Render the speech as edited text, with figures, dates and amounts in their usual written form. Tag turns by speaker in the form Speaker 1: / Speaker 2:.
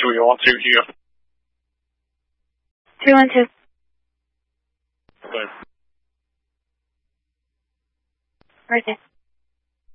Speaker 1: you want to here?
Speaker 2: 312.
Speaker 1: Good.
Speaker 2: Right there.